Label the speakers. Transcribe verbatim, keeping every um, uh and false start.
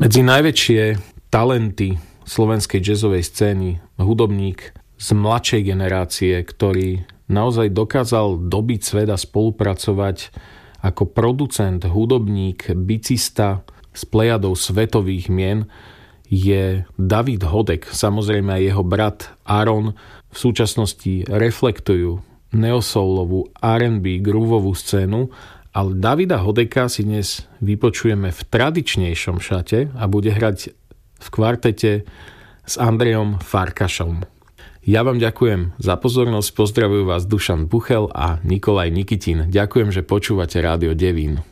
Speaker 1: Medzi najväčšie talenty slovenskej jazzovej scény hudobník z mladšej generácie, ktorý naozaj dokázal dobiť svet a spolupracovať ako producent, hudobník, bicista s plejadou svetových mien, je David Hodek. Samozrejme aj jeho brat Aaron v súčasnosti reflektujú neosoulovú er end bí groovovú scénu, ale Davida Hodeka si dnes vypočujeme v tradičnejšom šate a bude hrať v kvartete s Andrejom Farkašom. Ja vám ďakujem za pozornosť, pozdravujú vás Dušan Buchel a Nikolaj Nikitin. Ďakujem, že počúvate Rádio Devín.